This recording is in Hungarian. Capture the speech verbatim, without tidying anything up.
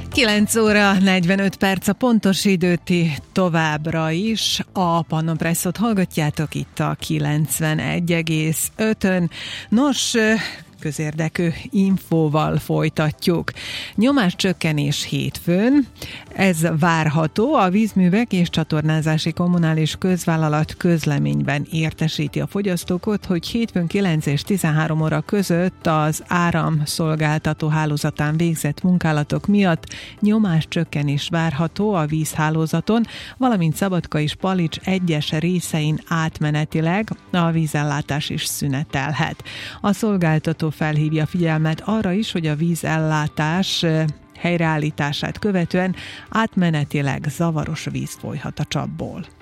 kilenc óra negyvenöt perc a pontos időti továbbra is. A Pannonpresszót hallgatjátok itt a kilencvenegy egész ötön. Nos, közérdekű infóval folytatjuk. Nyomáscsökkenés hétfőn, ez várható. A Vízművek és Csatornázási Kommunális Közvállalat közleményben értesíti a fogyasztókat, hogy hétfőn kilenc és tizenhárom óra között az áramszolgáltató hálózatán végzett munkálatok miatt nyomáscsökkenés várható a vízhálózaton, valamint Szabadka és Palics egyes részein átmenetileg a vízellátás is szünetelhet. A szolgáltató felhívja figyelmet arra is, hogy a vízellátás helyreállítását követően átmenetileg zavaros víz folyhat a csapból.